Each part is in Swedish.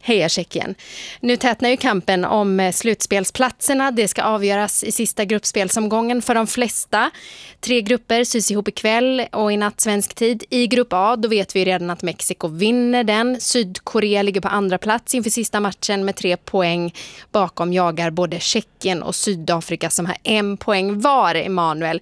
Heja Tjeckien. Nu tätnar ju kampen om slutspelsplatserna. Det ska avgöras i sista gruppspelsomgången för de flesta. 3 grupper sys ihop ikväll och i natt svensk tid. I grupp A, då vet vi redan att Mexiko vinner den. Sydkorea ligger på andra plats inför sista matchen med 3 poäng. Bakom jagar både Tjeckien och Sydafrika som har 1 poäng var, Emanuel.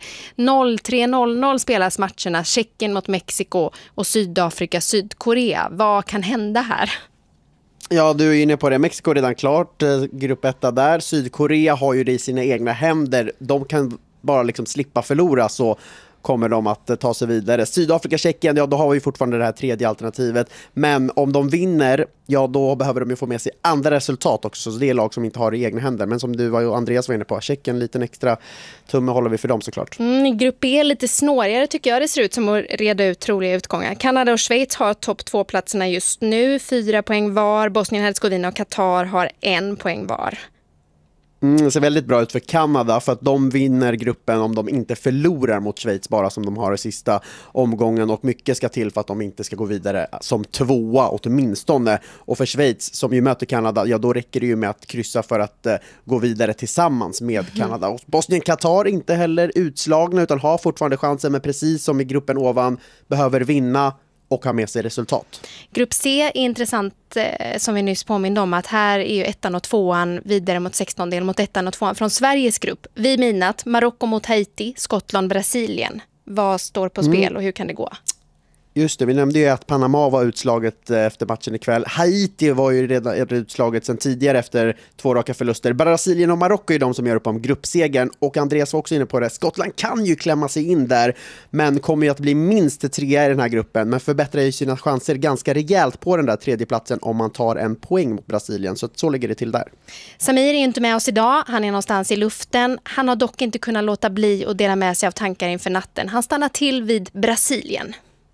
0-3-0-0 spelas matcherna. Tjeckien mot Mexiko och Sydafrika, Sydkorea. Vad kan hända här? Ja, du är inne på det. Mexiko är redan klart. Grupp 1 där. Sydkorea har ju det i sina egna händer. De kan bara liksom slippa förlora, så kommer de att ta sig vidare. Sydafrika, Tjeckien, ja då har vi fortfarande det här tredje alternativet. Men om de vinner, ja då behöver de ju få med sig andra resultat också. Så det är lag som inte har det i egna händer. Men som du och Andreas var inne på, Tjeckien, en liten extra tumme håller vi för dem såklart. Grupp B är lite snårigare tycker jag. Det ser ut som att reda ut troliga utgångar. Kanada och Schweiz har topp 2-platserna just nu. 4 poäng var. Bosnien-Herzegovina och Qatar har 1 poäng var. Det ser väldigt bra ut för Kanada för att de vinner gruppen om de inte förlorar mot Schweiz bara som de har i sista omgången, och mycket ska till för att de inte ska gå vidare som 2:a åtminstone. Och för Schweiz som ju möter Kanada, ja då räcker det ju med att kryssa för att gå vidare tillsammans med Kanada. Och Bosnien-Qatar inte heller utslagna utan har fortfarande chansen, men precis som i gruppen ovan behöver vinna och ha med sig resultat. Grupp C är intressant som vi nyss påminner om, att här är ju 1:an och 2:an vidare mot 16-del mot 1:an och 2:an från Sveriges grupp. Vi minat Marocko mot Haiti, Skottland, Brasilien. Vad står på spel och hur kan det gå? Just det, vi nämnde ju att Panama var utslaget efter matchen ikväll. Haiti var ju redan utslaget sedan tidigare efter 2 raka förluster. Brasilien och Marocko är de som gör upp om gruppsegern. Och Andreas var också inne på det. Skottland kan ju klämma sig in där, men kommer ju att bli minst 3 i den här gruppen. Men förbättrar ju sina chanser ganska rejält på den där 3:e platsen om man tar 1 poäng mot Brasilien. Så ligger det till där. Samir är ju inte med oss idag. Han är någonstans i luften. Han har dock inte kunnat låta bli att dela med sig av tankar inför natten. Han stannar till vid Brasilien.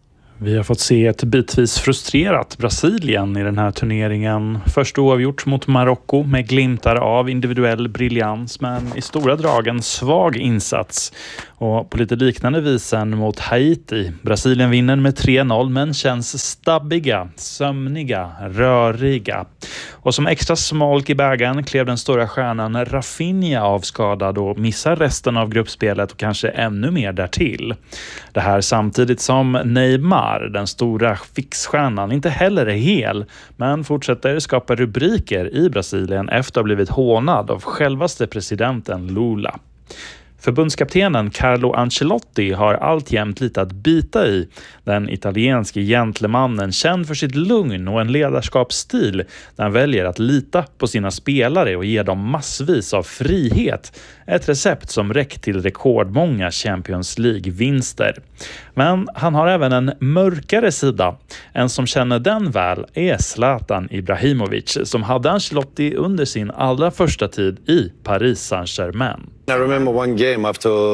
Vi har fått se ett bitvis frustrerat Brasilien i den här turneringen. Först oavgjort mot Marocko med glimtar av individuell briljans, men i stora drag en svag insats. Och på lite liknande visen mot Haiti. Brasilien vinner med 3-0 men känns stabbiga, sömniga, röriga. Och som extra smolk i bägaren klev den stora stjärnan Rafinha avskadad och missar resten av gruppspelet och kanske ännu mer därtill. Det här samtidigt som Neymar, den stora fixstjärnan, inte heller är hel, men fortsätter skapa rubriker i Brasilien efter att ha blivit hånad av självaste presidenten Lula. Förbundskaptenen Carlo Ancelotti har alltjämt lite att bita i. Den italienske gentlemannen, känd för sitt lugn och en ledarskapsstil där han väljer att lita på sina spelare och ge dem massvis av frihet. Ett recept som räckt till rekordmånga Champions League-vinster. Men han har även en mörkare sida. En som känner den väl är Zlatan Ibrahimovic, som hade Ancelotti under sin allra första tid i Paris Saint-Germain. I remember one game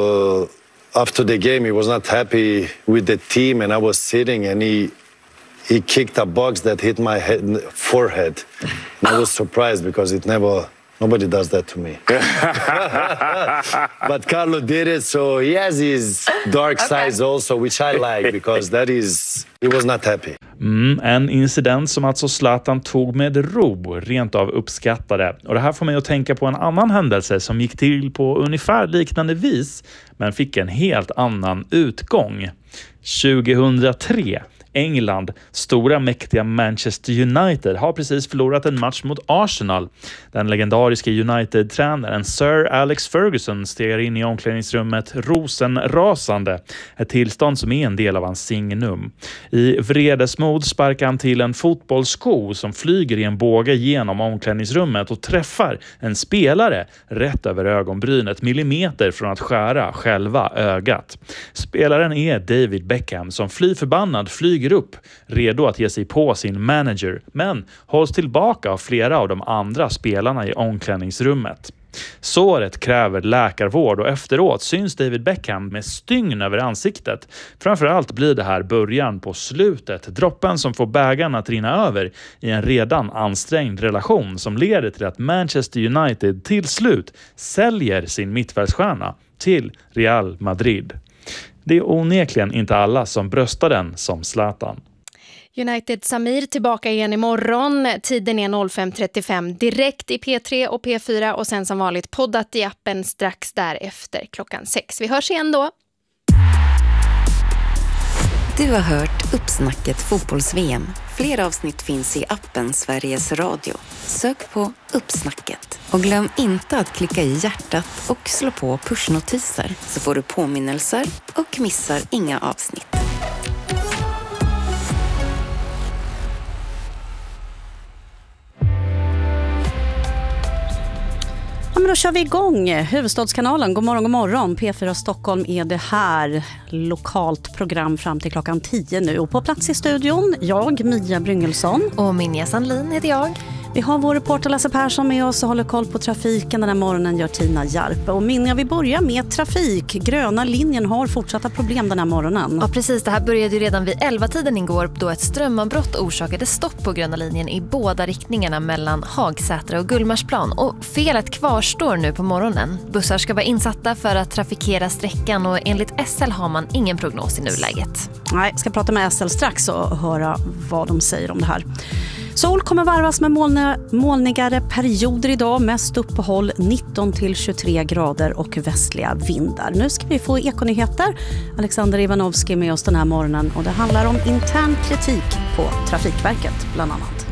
after the game he was not happy with the team and I was sitting and he kicked a box that hit my forehead. And I was surprised because nobody does that to me. But Carlo did it, so he has his dark sides also, which I like because he was not happy. En incident som alltså Zlatan tog med ro, rent av uppskattade. Och det här får mig att tänka på en annan händelse som gick till på ungefär liknande vis, men fick en helt annan utgång. 2003. England, stora mäktiga Manchester United, har precis förlorat en match mot Arsenal. Den legendariska United-tränaren Sir Alex Ferguson stegar in i omklädningsrummet rosenrasande. Ett tillstånd som är en del av hans signum. I vredesmod sparkar han till en fotbollssko som flyger i en båge genom omklädningsrummet och träffar en spelare rätt över ögonbrynet, millimeter från att skära själva ögat. Spelaren är David Beckham som fly förbannad flyger upp, redo att ge sig på sin manager, men hålls tillbaka av flera av de andra spelarna i omklädningsrummet. Såret kräver läkarvård och efteråt syns David Beckham med stygn över ansiktet. Framförallt blir det här början på slutet, droppen som får bägaren att rinna över i en redan ansträngd relation som leder till att Manchester United till slut säljer sin mittfältsstjärna till Real Madrid. Det är onekligen inte alla som bröstar den som Zlatan. United Samir tillbaka igen imorgon. Tiden är 05.35 direkt i P3 och P4 och sen som vanligt poddat i appen strax därefter klockan 6. Vi hörs igen då. Du har hört Uppsnacket fotbolls-VM. Fler avsnitt finns i appen Sveriges Radio. Sök på Uppsnacket. Och glöm inte att klicka i hjärtat och slå på pushnotiser så får du påminnelser och missar inga avsnitt. Ja, men då kör vi igång. Huvudstadskanalen, god morgon. P4 Stockholm är det här. Lokalt program fram till klockan 10 nu. Och på plats i studion, jag, Mia Bryngelsson. Och Minja Sandlin heter jag. Vi har vår reporter Lasse Persson med oss och håller koll på trafiken den här morgonen, gör Tina Järpe. Och Minja, vi börjar med trafik. Gröna linjen har fortsatta problem den här morgonen. Ja, precis. Det här började ju redan vid 11-tiden igår då ett strömavbrott orsakade stopp på gröna linjen i båda riktningarna mellan Hagsätra och Gullmarsplan. Och felet kvarstår nu på morgonen. Bussar ska vara insatta för att trafikera sträckan och enligt SL har man ingen prognos i nuläget. Nej, ska prata med SL strax och höra vad de säger om det här. Sol kommer varvas med molnigare perioder idag, mest uppehåll 19-23 grader och västliga vindar. Nu ska vi få ekonyheter. Alexander Ivanovski med oss den här morgonen och det handlar om intern kritik på Trafikverket bland annat.